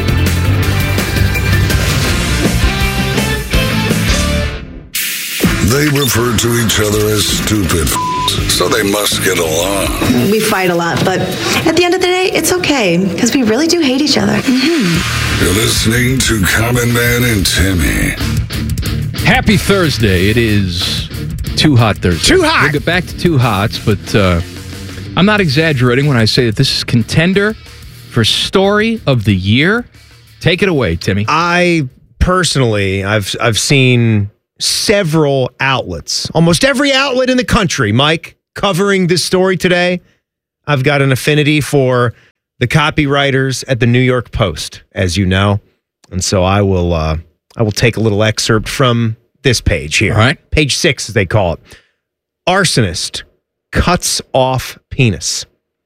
They refer to each other as stupid so they must get along. We fight a lot, but at the end of the day, it's okay, because we really do hate each other. Mm-hmm. You're listening to Common Man and Timmy. Happy Thursday. It is Too Hot Thursday. Too hot! We'll get back to Too Hots, but I'm not exaggerating when I say that this is contender for Story of the Year. Take it away, Timmy. I personally, I've seen several outlets, almost every outlet in the country, Mike, covering this story today. I've got an affinity for the copywriters at the New York Post, as you know, and so I will take a little excerpt from this page here. All right, page 6, as they call it. Arsonist cuts off penis,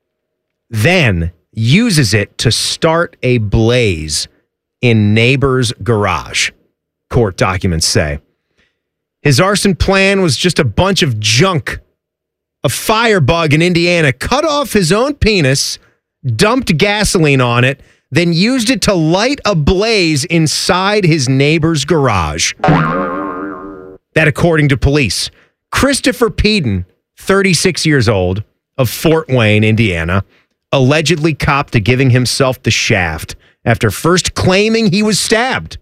then uses it to start a blaze in neighbor's garage. Court documents say. His arson plan was just a bunch of junk. A firebug in Indiana cut off his own penis, dumped gasoline on it, then used it to light a blaze inside his neighbor's garage. That according to police. Christopher Peden, 36 years old, of Fort Wayne, Indiana, allegedly copped to giving himself the shaft after first claiming he was stabbed.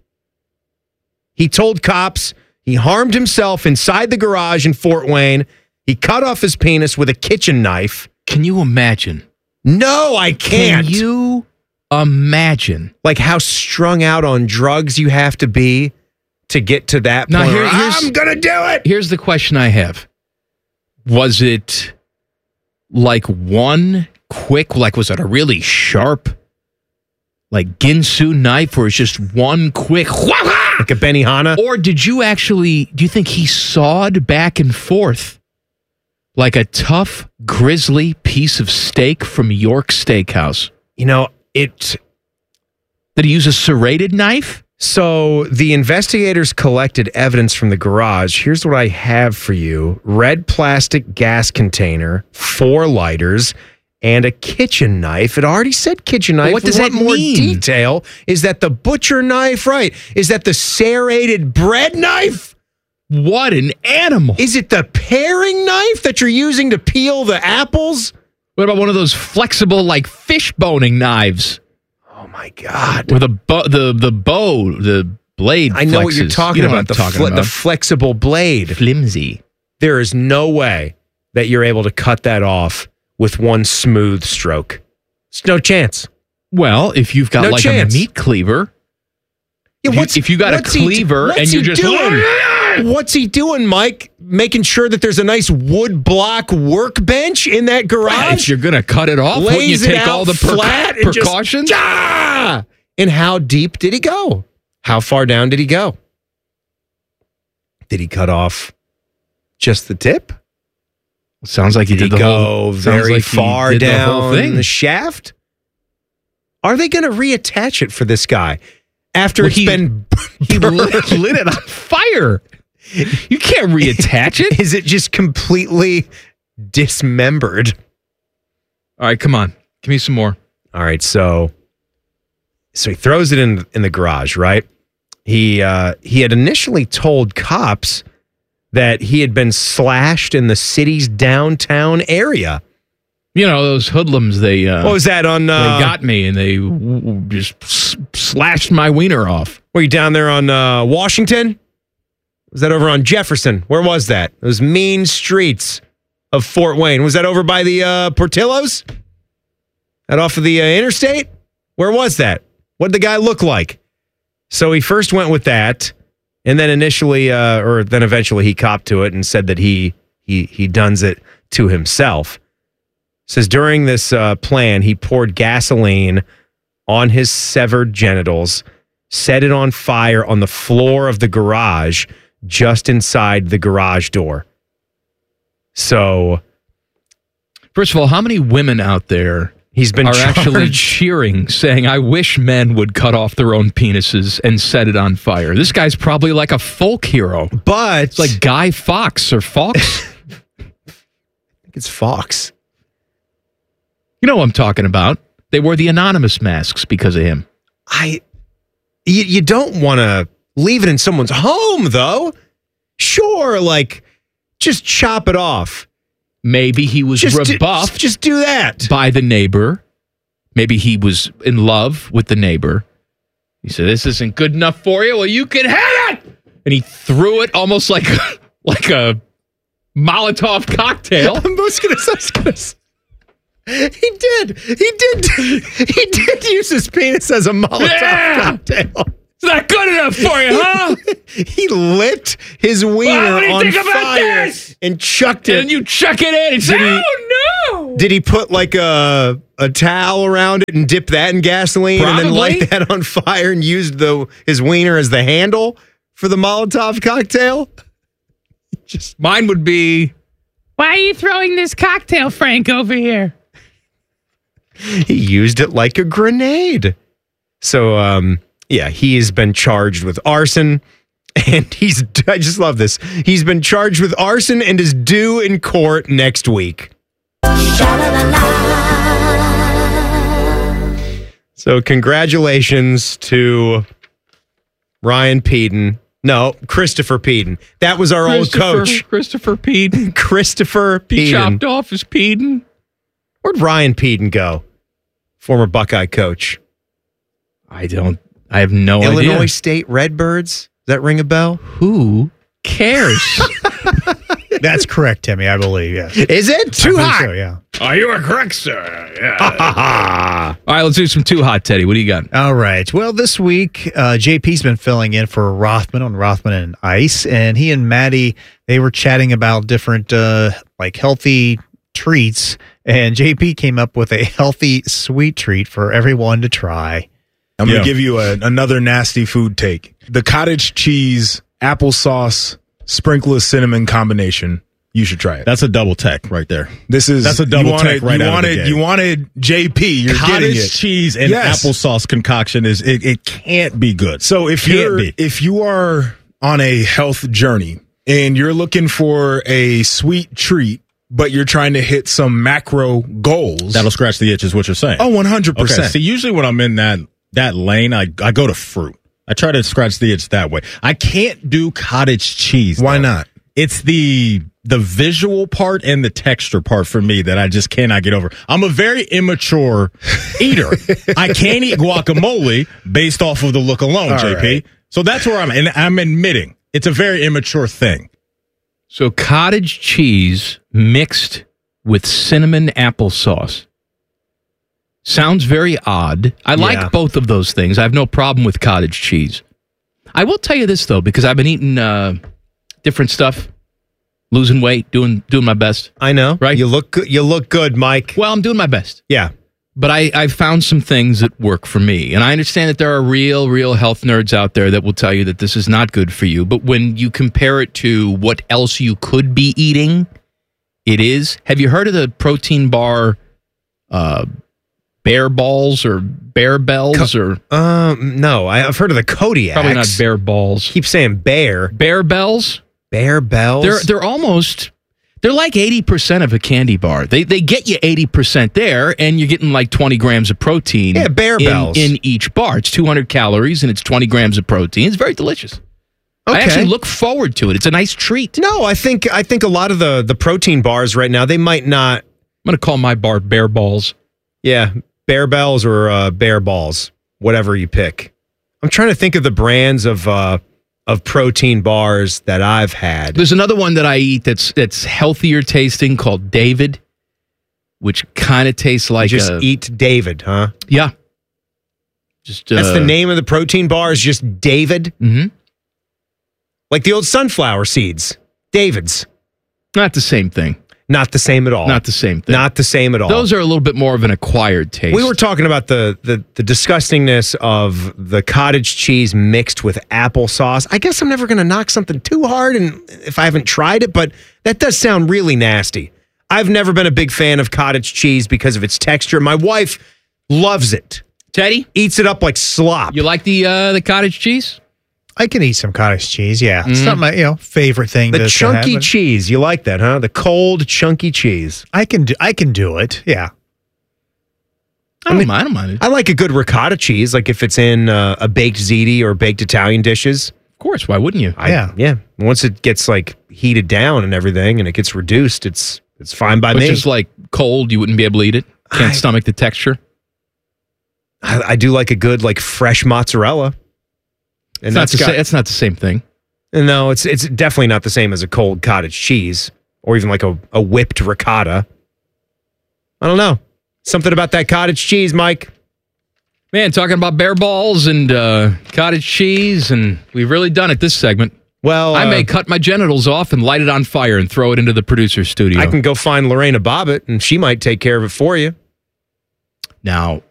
He told cops he harmed himself inside the garage in Fort Wayne. He cut off his penis with a kitchen knife. Can you imagine? No, I can't. Can you imagine? Like how strung out on drugs you have to be to get to that now, point. I'm going to do it. Here's the question I have. Was it like one quick, like was it a really sharp, like Ginsu knife, or it's just one quick, like a Benihana? Or do you think he sawed back and forth like a tough, grisly piece of steak from York Steakhouse? You know, did he use a serrated knife? So the investigators collected evidence from the garage. Here's what I have for you. Red plastic gas container, 4 lighters, and a kitchen knife. It already said kitchen knife. But what does that more mean? Detail? Is that the butcher knife? Right. Is that the serrated bread knife? What an animal. Is it the paring knife that you're using to peel the apples? What about one of those flexible, like, fish boning knives? Oh, my God. With the blade I know flexes. what you're talking about. The flexible blade. Flimsy. There is no way that you're able to cut that off with one smooth stroke. There's no chance. Well, if you've got a meat cleaver, if you got a cleaver and you're just doing? What's he doing, Mike? Making sure that there's a nice wood block workbench in that garage? Right, if you're going to cut it off, wouldn't you take all the precautions? And how deep did he go? How far down did he go? Did he cut off just the tip? Sounds like he did the whole thing. Very far down the shaft. Are they going to reattach it for this guy after he lit it on fire? You can't reattach it. Is it just completely dismembered? All right, come on. Give me some more. All right, so he throws it in the garage, right? He had initially told cops that he had been slashed in the city's downtown area. You know, those hoodlums, what was that on? They got me and they just slashed my wiener off. Were you down there on Washington? Was that over on Jefferson? Where was that? Those mean streets of Fort Wayne. Was that over by the Portillo's? That off of the interstate? Where was that? What did the guy look like? So he first went with that, and then eventually he copped to it and said that he dones it to himself. Says during this plan, he poured gasoline on his severed genitals, set it on fire on the floor of the garage just inside the garage door. So First of all, how many women out there He's been are actually charged. cheering, saying, I wish men would cut off their own penises and set it on fire? This guy's probably like a folk hero. But it's like Guy Fawkes or Fawkes. I think it's Fox. You know what I'm talking about. They wore the anonymous masks because of him. You don't want to leave it in someone's home, though. Sure, like, just chop it off. Maybe he was rebuffed. Just do that. By the neighbor. Maybe he was in love with the neighbor. He said, this isn't good enough for you. Well, you can have it. And he threw it almost like a Molotov cocktail. I'm just going to say. He did use his penis as a Molotov cocktail. It's not good enough for you, huh? He lit his wiener on fire and chucked it. And you chuck it in and say, oh, no. Did he put like a towel around it and dip that in gasoline and then light that on fire and used his wiener as the handle for the Molotov cocktail? Mine would be, why are you throwing this cocktail, Frank, over here? He used it like a grenade. So, yeah, he has been charged with arson, and I just love this. He's been charged with arson and is due in court next week. So, congratulations to Ryan Peden. No, Christopher Peden. That was our old coach. Christopher Peden. Christopher Peden. He chopped off his Peden. Where'd Ryan Peden go? Former Buckeye coach. I have no idea. Illinois State Redbirds? Does that ring a bell? Who cares? That's correct, Timmy, I believe, yes. Is it? Too hot? So, yeah. You are correct, sir. Yeah. All right, let's do some Too Hot, Teddy. What do you got? All right. Well, this week, JP's been filling in for Rothman on Rothman and Ice, and he and Maddie, they were chatting about different, healthy treats, and JP came up with a healthy sweet treat for everyone to try. I'm going to give you another nasty food take. The cottage cheese, applesauce, sprinkler cinnamon combination. You should try it. That's a double tech right there. That's a double tech right out of the gate. You wanted JP. You're getting cottage it. cheese and applesauce concoction it can't be good. So if you are on a health journey and you're looking for a sweet treat, but you're trying to hit some macro goals, that'll scratch the itch is what you're saying. Oh, 100%. Okay. See, usually when I'm in that lane, I go to fruit. I try to scratch the itch that way. I can't do cottage cheese. Why not? It's the visual part and the texture part for me that I just cannot get over. I'm a very immature eater. I can't eat guacamole based off of the look alone, All JP. right. So that's where and I'm admitting it's a very immature thing. So cottage cheese mixed with cinnamon applesauce. Sounds very odd. I like both of those things. I have no problem with cottage cheese. I will tell you this, though, because I've been eating different stuff, losing weight, doing my best. I know. Right? You look good. You look good, Mike. Well, I'm doing my best. Yeah. But I found some things that work for me. And I understand that there are real health nerds out there that will tell you that this is not good for you. But when you compare it to what else you could be eating, it is. Have you heard of the protein bar Bear Balls or Bear Bells or no, I've heard of the Kodiaks. Probably not Bear Balls. Keep saying Bear. Bear Bells? Bear Bells? They're like 80% of a candy bar. They get you 80% there, and you're getting like 20 grams of protein. Yeah, Bear Bells. In each bar. It's 200 calories, and it's 20 grams of protein. It's very delicious. Okay. I actually look forward to it. It's a nice treat. No, I think a lot of the protein bars right now, they might not. I'm going to call my bar Bear Balls. Yeah, Bear Bells or Bear Balls, whatever you pick. I'm trying to think of the brands of protein bars that I've had. There's another one that I eat that's healthier tasting called David, which kind of tastes like eat David, huh? Yeah. That's the name of the protein bar is just David? Mm-hmm. Like the old sunflower seeds. David's. Not the same thing. Not the same at all. Not the same thing. Not the same at all. Those are a little bit more of an acquired taste. We were talking about the disgustingness of the cottage cheese mixed with applesauce. I guess I'm never going to knock something too hard and if I haven't tried it, but that does sound really nasty. I've never been a big fan of cottage cheese because of its texture. My wife loves it. Teddy? Eats it up like slop. You like the cottage cheese? I can eat some cottage cheese. Yeah, it's not my favorite thing. The to chunky have, cheese, you like that, huh? The cold chunky cheese. I can do it. Yeah, I don't mind it. I like a good ricotta cheese, like if it's in a baked ziti or baked Italian dishes. Of course, why wouldn't you? Yeah. Once it gets like heated down and everything, and it gets reduced, it's fine by me. Just like cold, you wouldn't be able to eat it. Can't stomach the texture. I do like a good like fresh mozzarella. And it's not the same thing. No, it's definitely not the same as a cold cottage cheese or even like a whipped ricotta. I don't know. Something about that cottage cheese, Mike. Man, talking about bear balls and cottage cheese, and we've really done it this segment. Well, I may cut my genitals off and light it on fire and throw it into the producer's studio. I can go find Lorena Bobbitt, and she might take care of it for you. Now,